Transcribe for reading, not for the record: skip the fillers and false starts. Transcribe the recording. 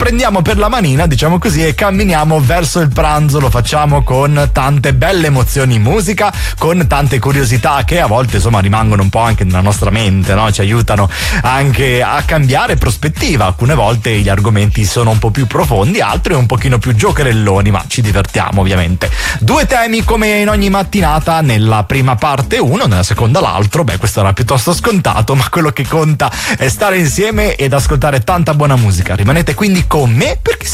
prendiamo per la manina, diciamo così, e camminiamo verso il pranzo. Lo facciamo con tante belle emozioni in musica, con tante curiosità che a volte insomma rimangono un po' anche nella nostra mente, no? Ci aiutano anche a cambiare prospettiva. Alcune volte gli argomenti sono un po' più profondi, altri un pochino più giocherelloni, ma ci divertiamo ovviamente. 2 temi come in ogni mattinata, nella prima parte uno, nella seconda l'altro. Beh, questo era piuttosto scontato, ma quello che conta è stare insieme ed ascoltare tanta buona musica. Rimanete quindi con me perché